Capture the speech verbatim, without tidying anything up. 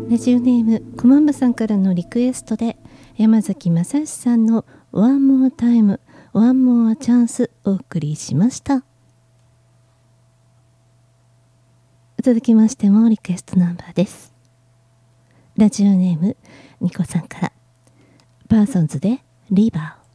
ラジオネームコマンバさんからのリクエストで山崎正義さんの One More Time One More Chance お送りしました。続きましてもリクエストナンバーです。ラジオネームニコさんからパーソンズでリバー。